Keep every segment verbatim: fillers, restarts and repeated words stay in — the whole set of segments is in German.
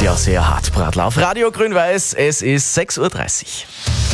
Ja, sehr hart, Bradl. Auf Radio Grün-Weiß, es ist sechs Uhr dreißig.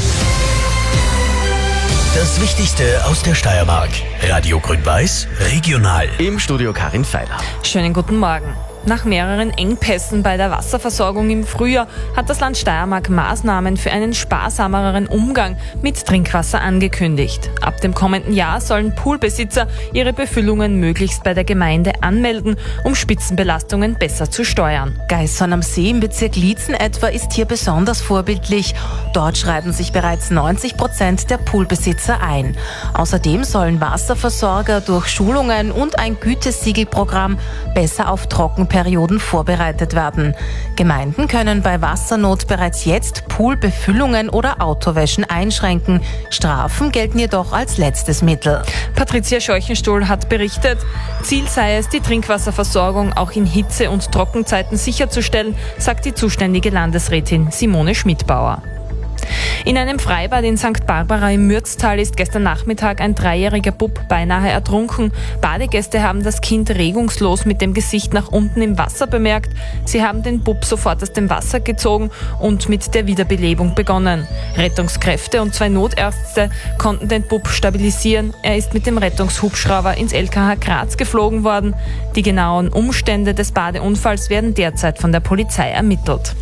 Das Wichtigste aus der Steiermark. Radio Grün-Weiß, regional. Im Studio Karin Feiler. Schönen guten Morgen. Nach mehreren Engpässen bei der Wasserversorgung im Frühjahr hat das Land Steiermark Maßnahmen für einen sparsameren Umgang mit Trinkwasser angekündigt. Ab dem kommenden Jahr sollen Poolbesitzer ihre Befüllungen möglichst bei der Gemeinde anmelden, um Spitzenbelastungen besser zu steuern. Geissern am See im Bezirk Liezen etwa ist hier besonders vorbildlich. Dort schreiben sich bereits neunzig Prozent der Poolbesitzer ein. Außerdem sollen Wasserversorger durch Schulungen und ein Gütesiegelprogramm besser auf Trockenperioden vorbereitet werden. Gemeinden können bei Wassernot bereits jetzt Poolbefüllungen oder Autowäschen einschränken. Strafen gelten jedoch als letztes Mittel. Patricia Scheuchenstuhl hat berichtet, Ziel sei es, die Trinkwasserversorgung auch in Hitze- und Trockenzeiten sicherzustellen, sagt die zuständige Landesrätin Simone Schmidbauer. In einem Freibad in Sankt Barbara im Mürztal ist gestern Nachmittag ein dreijähriger Bub beinahe ertrunken. Badegäste haben das Kind regungslos mit dem Gesicht nach unten im Wasser bemerkt. Sie haben den Bub sofort aus dem Wasser gezogen und mit der Wiederbelebung begonnen. Rettungskräfte und zwei Notärzte konnten den Bub stabilisieren. Er ist mit dem Rettungshubschrauber ins L K H Graz geflogen worden. Die genauen Umstände des Badeunfalls werden derzeit von der Polizei ermittelt.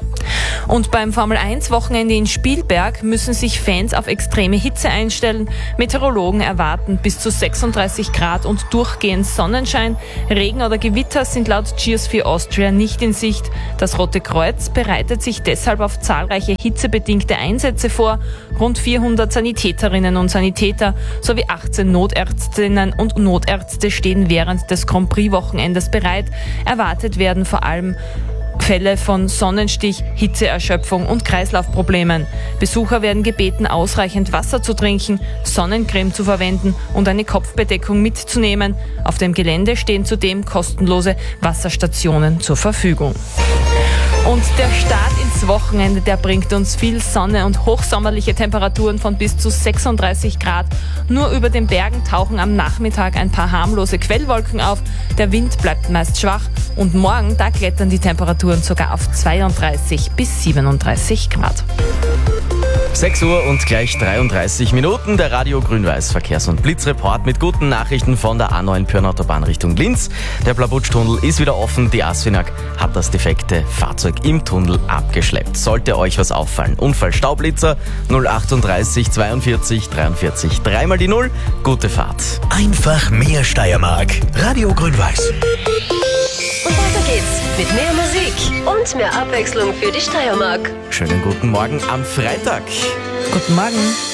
Und beim Formel eins Wochenende in Spielberg müssen sich Fans auf extreme Hitze einstellen. Meteorologen erwarten bis zu sechsunddreißig Grad und durchgehend Sonnenschein. Regen oder Gewitter sind laut Cheers for Austria nicht in Sicht. Das Rote Kreuz bereitet sich deshalb auf zahlreiche hitzebedingte Einsätze vor. Rund vierhundert Sanitäterinnen und Sanitäter sowie achtzehn Notärztinnen und Notärzte stehen während des Grand Prix-Wochenendes bereit. Erwartet werden vor allem Fälle von Sonnenstich, Hitzeerschöpfung und Kreislaufproblemen. Besucher werden gebeten, ausreichend Wasser zu trinken, Sonnencreme zu verwenden und eine Kopfbedeckung mitzunehmen. Auf dem Gelände stehen zudem kostenlose Wasserstationen zur Verfügung. Und der Start ins Wochenende, der bringt uns viel Sonne und hochsommerliche Temperaturen von bis zu sechsunddreißig Grad. Nur über den Bergen tauchen am Nachmittag ein paar harmlose Quellwolken auf. Der Wind bleibt meist schwach und morgen, da klettern die Temperaturen sogar auf zweiunddreißig bis siebenunddreißig Grad. sechs Uhr und gleich dreiunddreißig Minuten. Der Radio Grün-Weiß Verkehrs- und Blitzreport mit guten Nachrichten von der A neun Pyrnautobahn Richtung Linz. Der Blabutsch-Tunnel ist wieder offen. Die Asfinag hat das defekte Fahrzeug im Tunnel abgeschleppt. Sollte euch was auffallen, Unfall Staublitzer null achtunddreißig zweiundvierzig dreiundvierzig. Dreimal die Null. Gute Fahrt. Einfach mehr Steiermark. Radio Grün-Weiß. Und weiter geht's mit mehr Musik und mehr Abwechslung für die Steiermark. Schönen guten Morgen am Freitag. Guten Morgen.